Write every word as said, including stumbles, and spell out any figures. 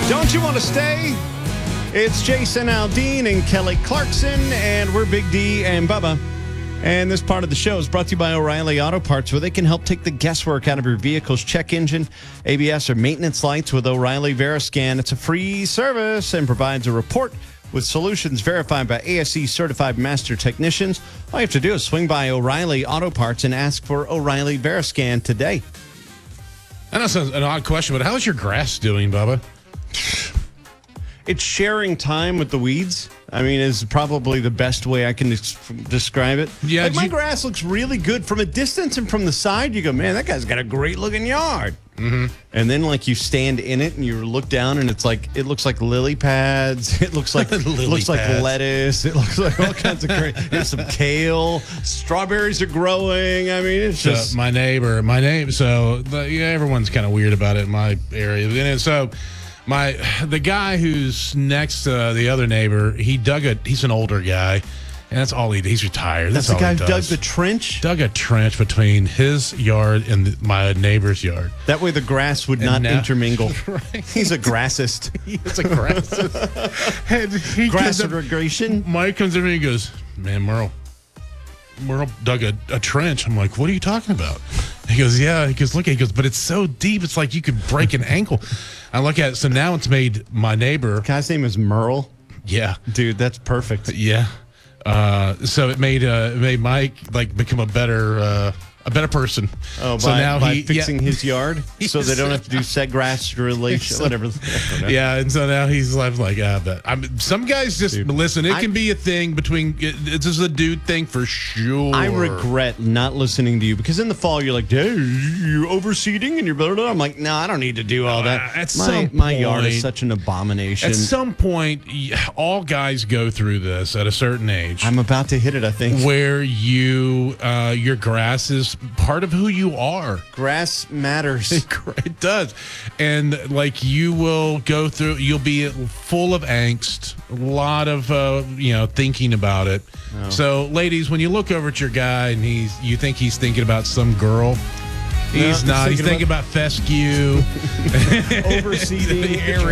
Don't you want to stay? It's Jason Aldean and Kelly Clarkson, and we're Big D and Bubba. And this part of the show is brought to you by O'Reilly Auto Parts, where they can help take the guesswork out of your vehicle's check engine, A B S, or maintenance lights with O'Reilly Veriscan. It's a free service and provides a report with solutions verified by A S E certified master technicians. All you have to do is swing by O'Reilly Auto Parts and ask for O'Reilly Veriscan today. I know it's an odd question, but how's your grass doing, Bubba? It's sharing time with the weeds. I mean, is probably the best way I can des- describe it. Yeah, like my you- grass looks really good from a distance, and from the side, you go, man, that guy's got a great looking yard. Mm-hmm. And then, like, you stand in it and you look down, and it's like it looks like lily pads. It looks like it looks like pads. lettuce. It looks like all kinds of great. There's some kale. Strawberries are growing. I mean, it's So just my neighbor, my neighbor. So the, yeah, everyone's kind of weird about it in my area. And so my the guy who's next to the other neighbor, he dug a. He's an older guy, and that's all he. He's retired. that's That's, the all guy he who does. dug the trench. Dug a trench between his yard and the, my neighbor's yard. That way, the grass would not now- intermingle. Right. He's a grassist. It's a grass. and he Grass comes up- irrigation. Mike comes in and he goes, "Man, Merle, Merle dug a, a trench." I'm like, "What are you talking about?" He goes, "Yeah." He goes, "Look," he goes, "but it's so deep, it's like you could break an ankle." I look at it. So now it's made my neighbor. Guy's name is Merle. Yeah, Dude, that's perfect. yeah. Uh, so it made uh, it made Mike like become a better uh, a better person. Oh, so by, now by he fixing yeah. his yard so they don't have to do set grass relation, whatever. Yeah, and so now he's like, like ah, but I'm, some guys just Dude, listen. It I- can be a thing between. It, it's just a dude thing for sure. I regret not listening to you because in the fall you're like, hey, you're overseeding and you're blah, blah, blah. I'm like, no, I don't need to do all that. Uh, at my some my yard is point- such an abomination. At some point, y- all guys go through this at a certain age, I'm about to hit it, I think. where you uh, your grass is part of who you are. Grass matters. It does, and like you will go through, you'll be full of angst, a lot of uh, you know thinking about it. Oh. So, ladies, when you look over at your guy and he's you think he's thinking about some girl. He's he's not. He's thinking thinking about, fescue, Overseeding, irrigation,